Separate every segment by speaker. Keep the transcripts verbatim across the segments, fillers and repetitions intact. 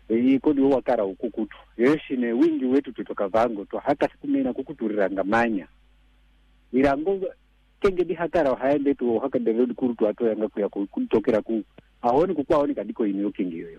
Speaker 1: e kodi wakara ukukutu yeshi ne wingi wetu tutoka vango to haka sikumena kukuturira ngamanya irango kenge di hakara haende to haka develop kurutu ato yanga kuya kutokera ku ahoni kukwaoni kadiko ino kenge yoyo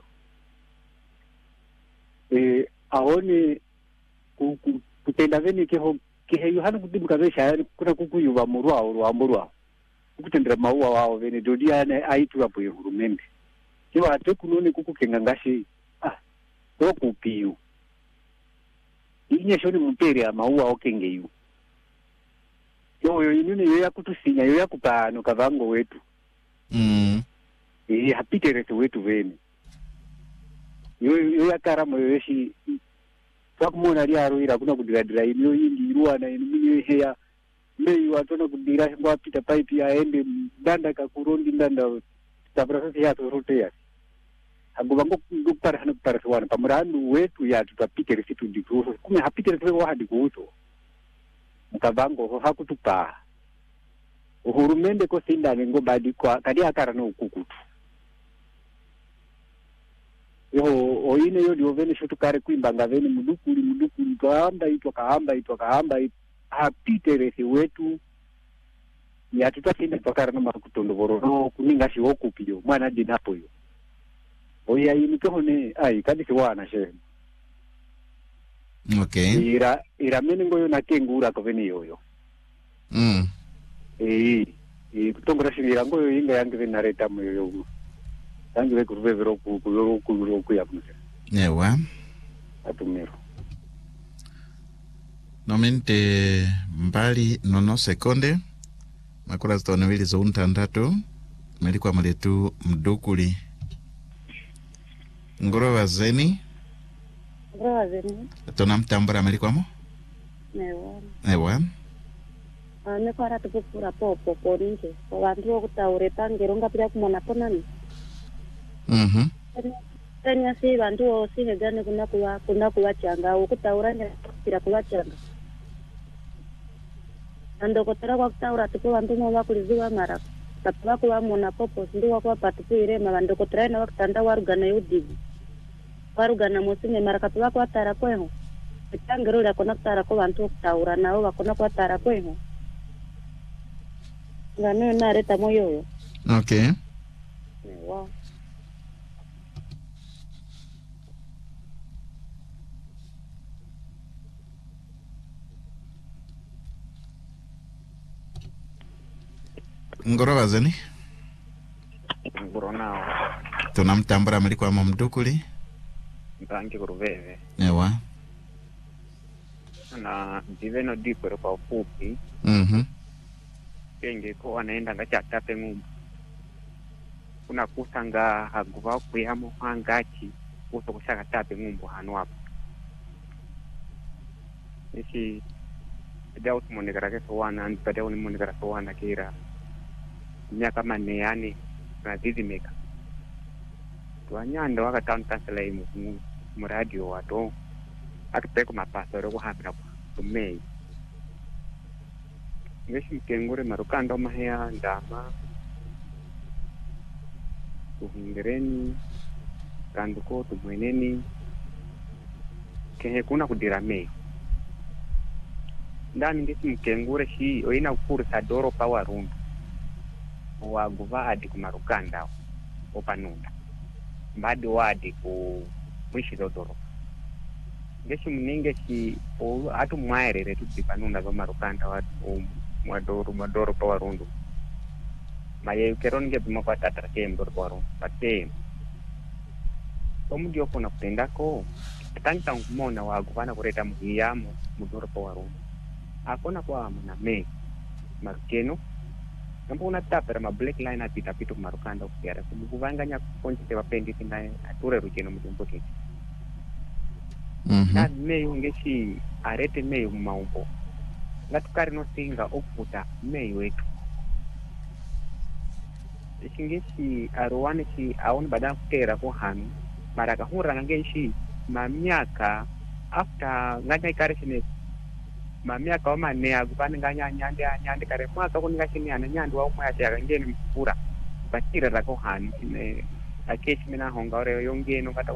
Speaker 1: eh ahoni kutenda veni keho kehe yohana kudibuka vesha kuna kukuyuva murwa urwamburwa kukutendera mauwa wao vene dodi ane aitu apo hurumende kiwa atokunone kukukenga ngashi ah okupiu inye shoni mpere amauwa okenge yu yoyo inune yo yakutusinya yo yakupano kavango wetu
Speaker 2: mm
Speaker 1: eh hapitere wetu vene yo yo yakaramo yo yeshi twakumona lyaro ira kuna kudiradira ino yindi ruwana ino heya mei watona kudira ngo pita pipe ya ende ndanda kakurundi ndanda tabrasa ya torotea hago bango kupara hanu kupara swana pamurandu wetu ya tutapike resitu dikuso kume hapike resitu wa hadikuso mkabango hakutupa uhurumende ko sindane ngo badi kwa kadi akara no ukukutu yo oine yo diovene shotu kare kuimbanga veni mudukuli mudukuli kaamba itwa kaamba itwa kaamba hapite resi wetu ya tutasinda pakara no makutondoboro no kuninga shi okupiyo mwana dinapo yo oya yini kohone ai kadi siwana she
Speaker 2: okay
Speaker 1: ira ira meni ngoyo na kengura ko veni yoyo
Speaker 2: mm
Speaker 1: eh e kutongora shira ngoyo inga yange vena reta moyo yo yange ve kuruvevero ku ku ku ku ya kunse
Speaker 2: ewa
Speaker 1: atumero
Speaker 2: nomente mbali nono sekonde makura zitone wili zo untandatu melikuwa maletu mdukuli ngoro zeni
Speaker 3: ngoro zeni
Speaker 2: tona mtambura melikuwa mo
Speaker 3: ewa
Speaker 2: ewa
Speaker 3: ane kwara tukupura popo porinje vantu vokutaure tangero ngapira kumona ponani
Speaker 2: mhm
Speaker 3: tanya si vantu si hegane kuna kuwa kuna kuwachanga ukutaura ngapira kuwachanga andokotera kwa kutaura tuko vantu mo vakuliziwa mara tapwa kuwa mona popo ndiwa kwa patuire ma vandokotera na wakutanda warugana yudivi warugana musime mara kapwa kwa tara kweho tangero la kona tara ko vantu kutaura nao vakona kwa tara kweho ngane na reta moyo
Speaker 2: okay
Speaker 3: wow
Speaker 2: ngoro wazeni
Speaker 4: ngoro nao
Speaker 2: tona mtambura melikuwa mo mdukuli
Speaker 4: ndangi kuruveve
Speaker 2: ewa
Speaker 4: na diveno dipero kwa ufupi
Speaker 2: mhm
Speaker 4: kenge ko wanaenda ngachatape ngumbu kuna kusanga haguva kuyamo hangachi kuso kushaka tape ngumbu hanu hapo ishi dao tumonekara ke sowana ndipata uni monekara sowana kira miaka manne yani na didimeka twanyanda wakatankasela imu mu radio wato akipeko mapasoro kuhambira kumei ngeshi mkengure marukanda mahea ndama tuhingireni kanduko tumweneni kehe kuna kudira mei ndani ngesi mkengure shi oina fursa doro pa warundu waguva adi kumarukanda opanunda mbadi wadi ku mwishi dodoro ngeshi mninge shi atu mwaerere tudipanunda zo marukanda watu mwadoro mwadoro pa warundu maye keronge bima kwa tatara ke mdoro pa warundu pate omudio kona kutendako tanta ngumona waguvana kureta muhiyamo mudoro pa warundu akona kwa mna me marukeno nampo una tapera ma black line apita pito marukanda kusiara kumuvanganya konti te wapendi tinga ature rukeno mutumbo ke
Speaker 2: mhm
Speaker 4: na meyo ngeshi arete meyo maumbo ngatukari no singa okuta meyo wetu ngeshi arwane shi aone baada kutera ko hanu maraka hura ngeshi ma miaka after nganya ikarishine mamiaka wa mane agupane nganya nyande nyande kare mwaka ko ngashini ana nyande wa umwa ya ngeni mkura bakira rako hani ne akeshi mina honga ore yongeno kata